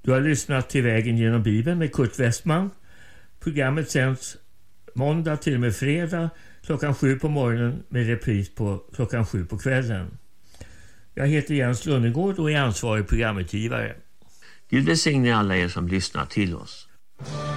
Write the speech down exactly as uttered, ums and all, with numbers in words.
Du har lyssnat till Vägen genom Bibeln med Kurt Westman. Programmet sänds måndag till och med fredag klockan sju på morgonen med repris på klockan sju på kvällen. Jag heter Jens Lundegård och är ansvarig programutgivare. Gud välsigne alla er som lyssnar till oss.